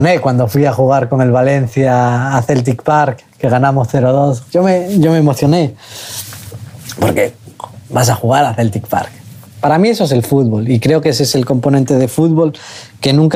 Cuando fui a jugar con el Valencia a Celtic Park, que ganamos 0-2, yo me emocioné, porque vas a jugar a Celtic Park. Para mí eso es el fútbol, y creo que ese es el componente de fútbol que nunca